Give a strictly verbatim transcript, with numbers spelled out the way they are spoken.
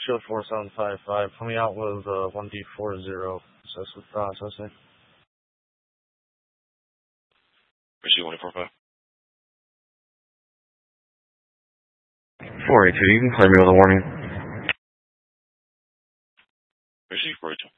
two four seven five five, coming out with uh, one D four zero processing. Receive one four five. four eight two, you can clear me with a warning. Receive four eight two.